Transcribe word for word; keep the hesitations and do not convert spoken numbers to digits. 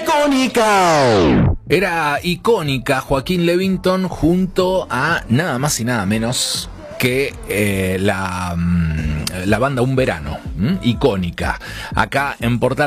icónica. Era icónica Joaquín Levington junto a nada más y nada menos que eh, la, la banda Un Verano, ¿m? Icónica. Acá en Portal